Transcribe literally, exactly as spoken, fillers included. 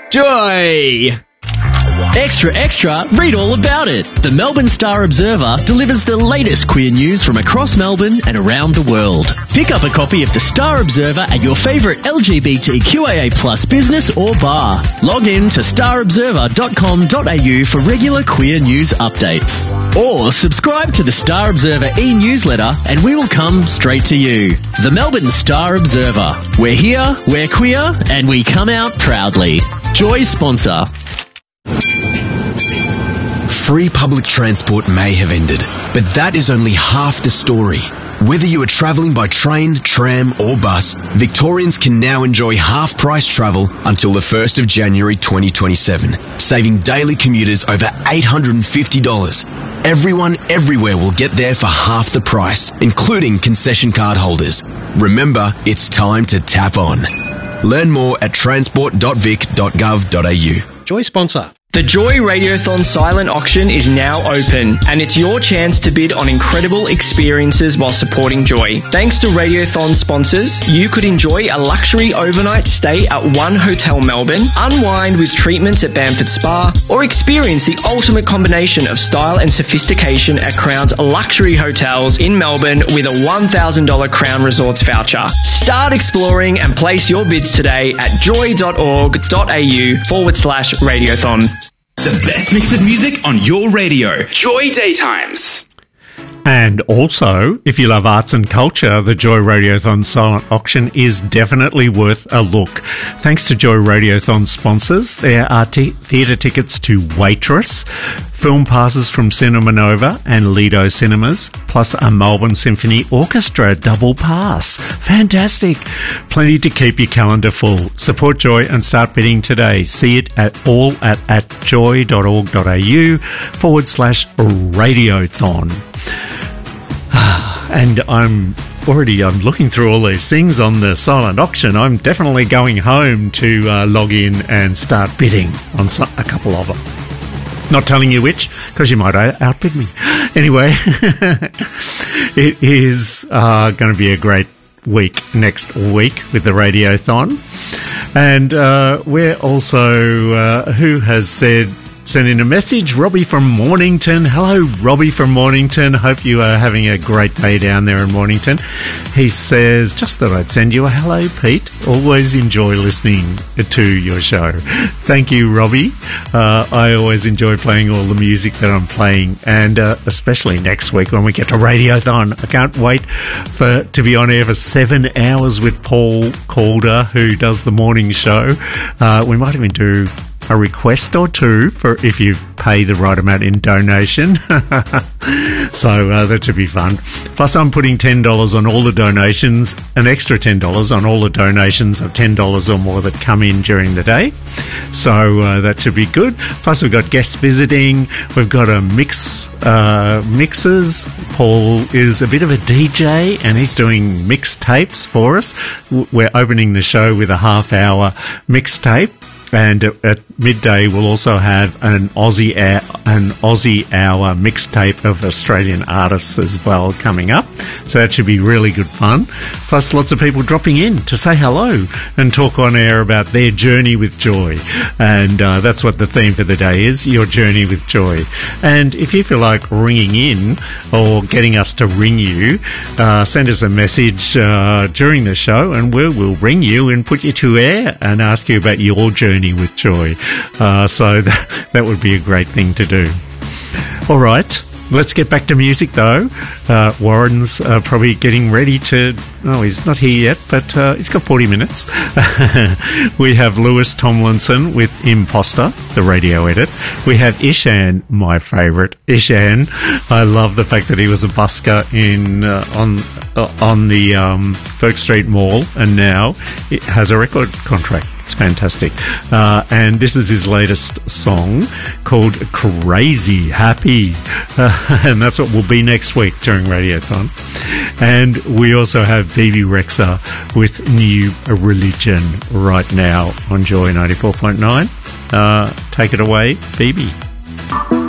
Joy! Extra, extra, read all about it. The Melbourne Star Observer delivers the latest queer news from across Melbourne and around the world. Pick up a copy of the Star Observer at your favourite L G B T Q A A plus business or bar. Log in to star observer dot com dot a u for regular queer news updates. Or subscribe to the Star Observer e-newsletter and we will come straight to you. The Melbourne Star Observer. We're here, we're queer, and we come out proudly. Joy sponsor. Free public transport may have ended, but that is only half the story. Whether you are travelling by train, tram or bus, Victorians can now enjoy half-price travel until the first of January twenty twenty-seven, saving daily commuters over eight hundred fifty dollars. Everyone everywhere will get there for half the price, including concession card holders. Remember, it's time to tap on. Learn more at transport dot vic dot gov dot a u. Joy sponsor. The Joy Radiothon silent auction is now open, and it's your chance to bid on incredible experiences while supporting Joy. Thanks to Radiothon sponsors, you could enjoy a luxury overnight stay at One Hotel Melbourne, unwind with treatments at Bamford Spa, or experience the ultimate combination of style and sophistication at Crown's luxury hotels in Melbourne with a one thousand dollars Crown Resorts voucher. Start exploring and place your bids today at joy dot org dot a u forward slash radiothon. The best mix of music on your radio. Joy Daytimes. And also, if you love arts and culture, the Joy Radiothon silent auction is definitely worth a look. Thanks to Joy Radiothon sponsors, there are t- theatre tickets to Waitress, film passes from Cinema Nova and Lido Cinemas, plus a Melbourne Symphony Orchestra double pass. Fantastic! Plenty to keep your calendar full. Support Joy and start bidding today. See it at all at, at joy dot org dot a u forward slash radiothon. And I'm already I'm looking through all these things on the silent auction. I'm definitely going home to uh, log in and start bidding on some, a couple of them. Not telling you which, because you might outbid me. Anyway, it is uh, going to be a great week next week with the Radiothon. And uh, we're also, uh, who has said, sent in a message, Robbie from Mornington. Hello, Robbie from Mornington. Hope you are having a great day down there in Mornington. He says, just thought I'd send you a hello, Pete. Always enjoy listening to your show. Thank you, Robbie. Uh, I always enjoy playing all the music that I'm playing, and uh, especially next week when we get to Radiothon. I can't wait for to be on air for seven hours with Paul Calder, who does the morning show. Uh, we might even do a request or two for if you pay the right amount in donation. So uh, that should be fun. Plus, I'm putting ten dollars on all the donations, an extra ten dollars on all the donations of ten dollars or more that come in during the day. So uh, that should be good. Plus, we've got guests visiting. We've got a mix, uh, mixers. Paul is a bit of a D J and he's doing mixtapes for us. We're opening the show with a half hour mixtape. And at midday, we'll also have an Aussie hour, an Aussie hour mixtape of Australian artists as well coming up. So that should be really good fun. Plus, lots of people dropping in to say hello and talk on air about their journey with joy. And uh, that's what the theme for the day is, your journey with joy. And if you feel like ringing in or getting us to ring you, uh, send us a message uh, during the show and we will ring you and put you to air and ask you about your journey with joy. Uh, so that, that would be a great thing to do. All right, let's get back to music though. Uh, Warren's uh, probably getting ready to... Oh, he's not here yet, but uh, he's got forty minutes. We have Lewis Tomlinson with Imposter, the radio edit. We have Ishan, my favourite. Ishan, I love the fact that he was a busker in uh, on uh, on the um, Bourke Street Mall, and now it has a record contract. It's fantastic. Uh, and this is his latest song called Crazy Happy. Uh, and that's what will be next week during Radiothon. And we also have Bebe Rexha with New Religion right now on Joy ninety-four point nine. Uh, take it away, Bebe.